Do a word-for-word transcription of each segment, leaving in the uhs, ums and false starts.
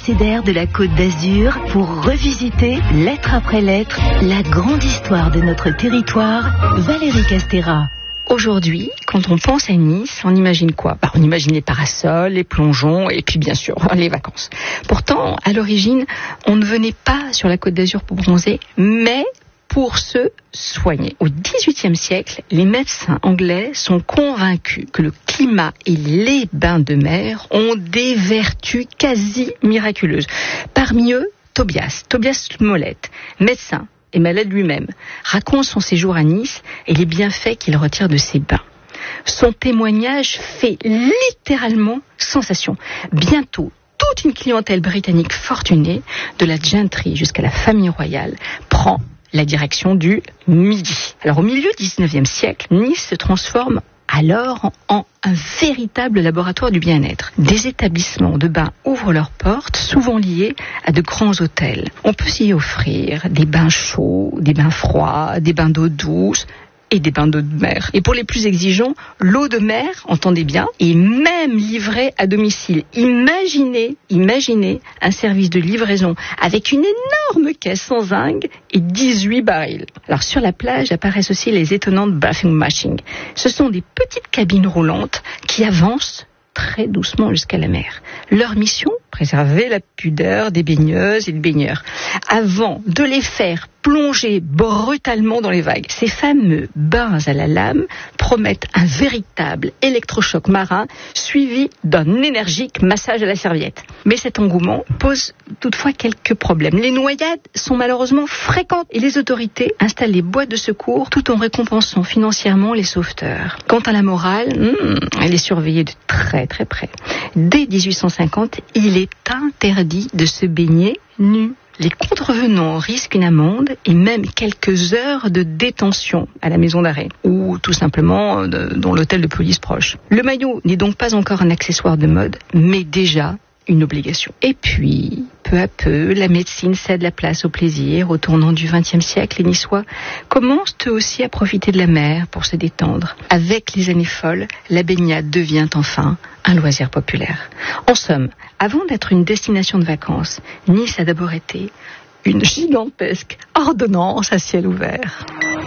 abécédaire de la Côte d'Azur pour revisiter, lettre après lettre, la grande histoire de notre territoire. Valérie Castéra. Aujourd'hui, quand on pense à Nice, on imagine quoi ? Bah, on imagine les parasols, les plongeons et puis bien sûr les vacances. Pourtant, à l'origine, on ne venait pas sur la Côte d'Azur pour bronzer, mais pour se soigner. Au dix-huitième siècle, les médecins anglais sont convaincus que le climat et les bains de mer ont des vertus quasi miraculeuses. Parmi eux, Tobias, Tobias Smollett, médecin et malade lui-même, raconte son séjour à Nice et les bienfaits qu'il retire de ses bains. Son témoignage fait littéralement sensation. Bientôt, toute une clientèle britannique fortunée, de la gentry jusqu'à la famille royale, prend la direction du Midi. Alors au milieu du dix-neuvième siècle, Nice se transforme alors en un véritable laboratoire du bien-être. Des établissements de bains ouvrent leurs portes, souvent liés à de grands hôtels. On peut s'y offrir des bains chauds, des bains froids, des bains d'eau douce et des bains d'eau de mer. Et pour les plus exigeants, l'eau de mer, entendez bien, est même livrée à domicile. Imaginez, imaginez un service de livraison avec une énorme caisse sans zinc et dix-huit barils. Alors sur la plage apparaissent aussi les étonnantes bathing machines. Ce sont des petites cabines roulantes qui avancent très doucement jusqu'à la mer. Leur mission, préserver la pudeur des baigneuses et des baigneurs, avant de les faire plonger brutalement dans les vagues. Ces fameux bains à la lame promettent un véritable électrochoc marin suivi d'un énergique massage à la serviette. Mais cet engouement pose toutefois quelques problèmes. Les noyades sont malheureusement fréquentes et les autorités installent les boîtes de secours tout en récompensant financièrement les sauveteurs. Quant à la morale, hmm, elle est surveillée de très très près. Dès dix-huit cent cinquante, il est interdit de se baigner nu. Les contrevenants risquent une amende et même quelques heures de détention à la maison d'arrêt ou tout simplement de, dans l'hôtel de police proche. Le maillot n'est donc pas encore un accessoire de mode, mais déjà une obligation. Et puis, peu à peu, la médecine cède la place au plaisir. Au tournant du vingtième siècle, les Niçois commencent eux aussi à profiter de la mer pour se détendre. Avec les années folles, la baignade devient enfin un loisir populaire. En somme, avant d'être une destination de vacances, Nice a d'abord été une gigantesque ordonnance à ciel ouvert.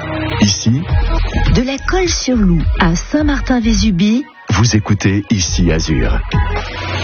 Ici, de la Colle-sur-Loup à Saint-Martin-Vésubie, vous écoutez Ici Azur.